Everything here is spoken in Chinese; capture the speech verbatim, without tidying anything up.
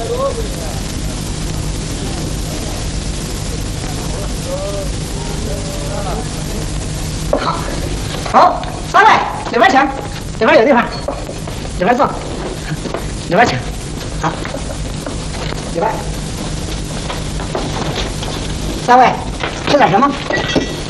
好，好，三位这边请，这边有地方，这边坐，这边请，好，这边。三位吃点什么？